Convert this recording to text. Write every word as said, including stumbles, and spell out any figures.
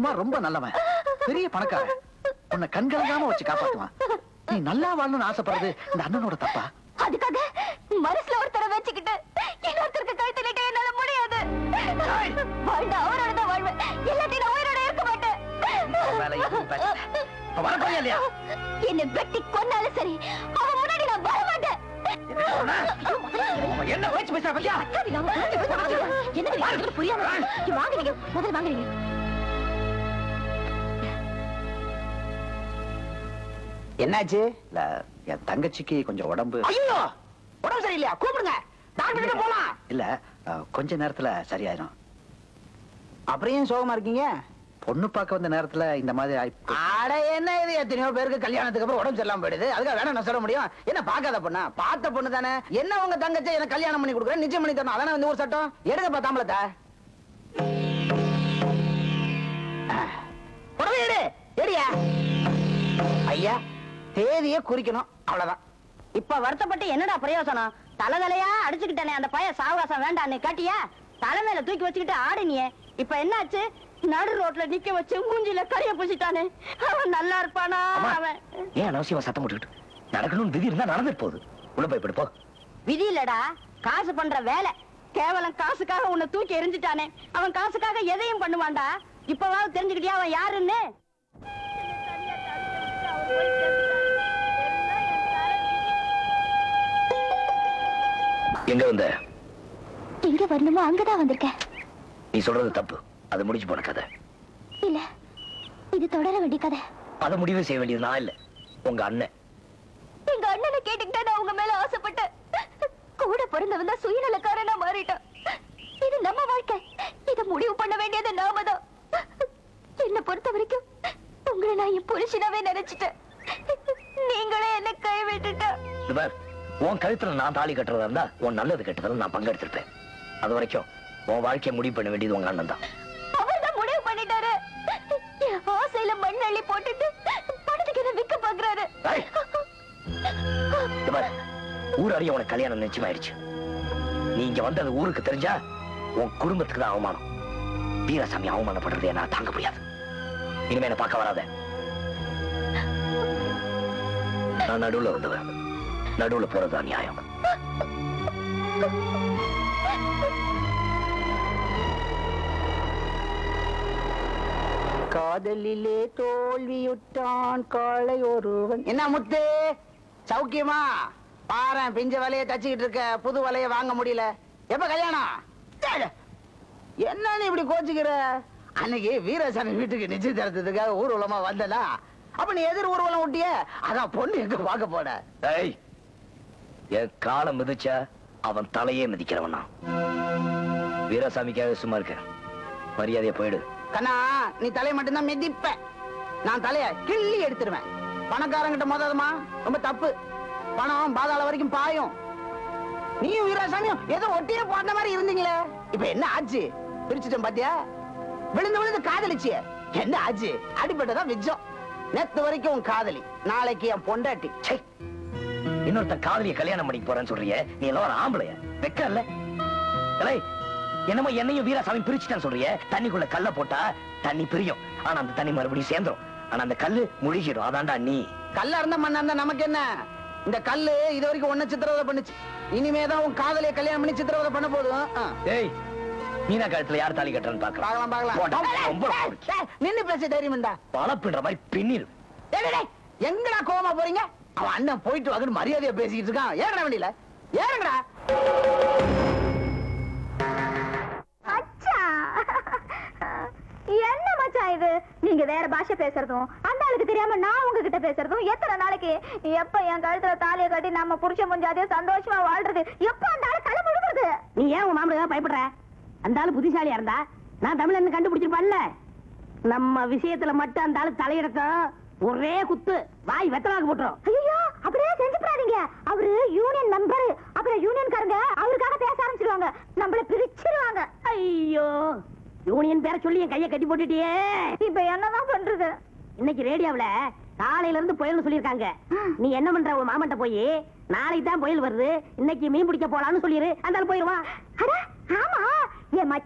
குமார் ரொம்ப நல்லவன், பெரிய பணக்காரன். உன்னை கண்கலங்காம வச்சு காப்பாத்துவான். நீ நல்லா வாழணும்னு ஆசைப்படுறது இந்த அண்ணனோட தப்பா? அதுக்காக மனசுல ஒருத்தரை வச்சுக்கிட்டு இன்னொருத்தருக்கு கழுத்திலிட்டு என்னால முடியாது. வாழ்ந்த அவரோட தான் வாழ்வேன், எல்லாத்தையும் நான் உயிரோட இருக்க மாட்டேன். என்னை வெட்டி கொன்னாலும் சரி, அவன் முன்னாடி நான் வர மாட்டேன். என்ன வச்சு பேச பத்தியா? என்ன புரியாம வாங்குறீங்க, முதல்ல வாங்குறீங்க. என்னாச்சு? இல்ல என் தங்கச்சிக்கு கொஞ்சம் உடம்பு. ஐயோ, உடம்பு சரியில்லையா? கூப்பிடுங்க, டாக்டர் கிட்ட போலாம். இல்ல கொஞ்ச நேரத்துல சரியாயிரும். அப்புறம் ஏன் சோகமா இருக்கீங்க? பொண்ணு பார்க்க வந்த நேரத்துல இந்த மாதிரி ஆயிப்போ. அட என்ன இது, எத்தனையோ பேருக்கு கல்யாணத்துக்கு அப்புறம் உடம்பு சரியில்லாம போயிடுது. அதுக்காக வேணா நான் சொல்ல முடியும்? என்ன பார்க்காத பொண்ணா? பார்த்த பொண்ணு தானே. என்ன உங்க தங்கச்சி எனக்கு கல்யாணம் பண்ணி கொடுக்குறேன், நிச்சயம் பண்ணி தரணும். அதானே இந்த ஒரு சட்டம். எடுக்கப்பா தாம்பளத்தை. உடம்பு எடு, எடியா. ஐயா, தேதியை குறிக்கணும், அவ்வளவுதான். இப்ப வருத்தப்பட்டு என்னடா பிரயோசனம்? தலைதலையா அடிச்சுக்கிட்டானே அந்த பையன் சாவகாசம் வேண்டான்னு காட்டியா? தலைமையில தூக்கி வச்சுக்கிட்டு ஆடினியே. இப்ப என்னாச்சு? நடு ரோட்ல நிக்க வச்சு மூஞ்சில கரிய பூசிட்டானே. அவன் நல்லா இருப்பானா? அவன் ஏன் அவசியமா சத்தம் போட்டுக்கிட்டு? நடக்கணும்னு விதி இருந்தா நடந்துட்டு போகுது. உள்ள போய் படுப்போ. விதி இல்லடா, காசு பண்ற வேலை. கேவலம் காசுக்காக உன்னை தூக்கி எரிஞ்சுட்டானே. அவன் காசுக்காக எதையும் பண்ணுவான்டா. இப்பவாவது தெரிஞ்சுக்கிட்டியா அவன் யாருன்னு? எங்க வந்த? எங்க வரணுமோ அங்கதான் வந்திருக்கேன். நீ சொல்றது தப்பு. அது முடிஞ்சு போன கதை இல்ல, இது தொடர வேண்டிய கதை. அதை முடிவு செய்ய வேண்டியது நான் இல்ல, உங்க அண்ணன். எங்க அண்ணனை கேட்டுக்கிட்டா நான் உங்க மேல ஆசைப்பட்டேன். கூட பிறந்தவன் தான் சுயநலக்காரனா மாறிட்டான். இது நம்ம வாழ்க்கை. இதை முடிவு பண்ண வேண்டியது நாம தான். என்ன பொறுத்த வரைக்கும் உங்களை நான் என் புருஷனாவே நினைச்சிட்டேன். நீங்களே என்ன கை விட்டுட்ட. உன் கழுத்துல நான் தாலி கட்டுறதா இருந்தா உன் நல்லது கெட்டதில் நான் பங்கெடுத்திருப்பேன். அது வரைக்கும் உன் வாழ்க்கையை முடிவு பண்ண வேண்டியது உங்க அண்ணன் தான். அவர் தான் முடிவு பண்ணிட்டாரு. ஆசையில மண் அள்ளி போட்டுட்டு பணத்துக்கு என்ன விற்க பாக்குறாரு. ஊர் அறிய உனக்கு கல்யாணம் நிச்சயமாயிடுச்சு. நீ இங்க வந்தது ஊருக்கு தெரிஞ்சா உன் குடும்பத்துக்கு தான் அவமானம். வீரசாமி அவமானப்படுறதே நான் தாங்க முடியாது. இனிமே என்ன பார்க்க வராத. நான் நடுவுல வந்தவன். நடுவுல போறதா நியாயம். காதலிலே தோல்வியுற்றான் காளை ஒருவன். என்ன முத்து, சௌக்கியமா? பாரேன், பிஞ்ச வலைய தச்சுக்கிட்டு இருக்க, புது வலைய வாங்க முடியல. எப்ப கல்யாணம்? என்ன நீ இப்படி கோச்சுக்கிற? அன்னைக்கு வீரசாமி வீட்டுக்கு நிச்சயதார்த்தத்துக்காக ஊர்வலமா வந்தனா, அப்ப நீ எதிர் ஊர்வலம் விட்டிய. அதான் பொண்ணு எங்க பார்க்க போன. என் காலம் மிதிச்சா அவன் தலையே மிதிக்கிறவனா. வீரசாமிக்காக சும்மா இருக்க, மரியாதையா போயிடு. கண்ணா, நீ தலையை மட்டும்தான் மிதிப்ப, நான் தலைய கிள்ளி எடுத்துருவேன். பணக்காரங்கிட்ட மோதாதமா, ரொம்ப தப்பு. பணம் பாதாள வரைக்கும் பாயும். நீயும் வீரசாமியும் ஏதோ ஒட்டியே போட்ட மாதிரி இருந்தீங்களே, இப்ப என்ன ஆச்சு? பிரிச்சுட்டேன் பாத்தியா? விழுந்து விழுந்து காதலிச்சிய என்ன ஆச்சு? அடிபட்டதான் மிச்சம். நேத்து வரைக்கும் உன் காதலி, நாளைக்கு என் பொண்டாட்டி. இன்னொருத்த காதலிய கல்யாணம் பண்ணி போறேன்னு சொல்றிய, நீ எல்லாம் ஆம்பளைய வெக்க இல்ல? என்னமோ என்னையும் வீரசாமி பிரிச்சுட்டான்னு சொல்றிய. தண்ணிக்குள்ள கல்ல போட்டா தண்ணி பிரியும், ஆனா அந்த தண்ணி மறுபடியும் சேர்ந்துரும். ஆனா அந்த கல்லு முழுகிடும். அதான்டா நீ. கல்லா இருந்தா மண்ணா இருந்தா நமக்கு என்ன? இந்த கல்லு இது வரைக்கும் ஒன்ன சித்திரவதை பண்ணுச்சு. இனிமேதான் உன் காதலிய கல்யாணம் பண்ணி சித்திரவதை பண்ண போதும். ஏய், மீனா கழுத்துல யார் தாலி கட்டுறன்னு பாக்கலாம். பாக்கலாம். நின்னு பேச தைரியம்டா. பழப்பின்ற மாதிரி பின்னிரு. எங்கடா கோவமா போறீங்க? அவன் அண்ணன் போயிட்டு வாங்கன்னு மரியாதையா பேசிக்கிட்டு இருக்கான். ஏறடா வண்டியில, ஏறங்கடா. என்ன மச்சான் இது? நீங்க வேற பாஷை பேசுறதும் அந்த ஆளுக்கு தெரியாம நான் உங்ககிட்ட பேசுறதும் எத்தனை நாளைக்கு? எப்ப என் கழுத்துல தாலியை கட்டி நம்ம புருஷன் முஞ்சாதே சந்தோஷமா வாழ்றது? எப்ப அந்த ஆளு தலை முழுகுறது? நீ ஏன் உன் மாமனுக்கு பயப்படுற? அந்த ஆளு புத்திசாலியா இருந்தா நான் தமிழ் கண்டுபிடிச்சிருப்பான்ல. நம்ம விஷயத்துல மட்டும் அந்த ஆளு தலையிடட்டும், ஒரே குத்து வாய் வெத்தலாக்கு போட்டுரும். ஐயோ, அப்படியே செஞ்சுடாதீங்க. அவரு யூனியன் மெம்பர். அப்புறம் யூனியன்காரங்க அவருக்காக பேச ஆரம்பிச்சிருவாங்க, நம்மள பிரிச்சிருவாங்க. ஐயோ, யூனியன் பேரை சொல்லி என் கையை கட்டி போட்டுட்டியே. இப்ப என்னதான் பண்றது? இன்னைக்கு ரேடியோவுல காலையில இருந்து புயல்னு சொல்லிருக்காங்க. நீ என்ன பண்ற? உன் மாமன்ட்ட போய் நாளைக்கு தான் புயல் வருது, இன்னைக்கு மீன் பிடிக்க போலான்னு சொல்லிரு. அந்த போயிருவான். ஆமா, என் மச்சான்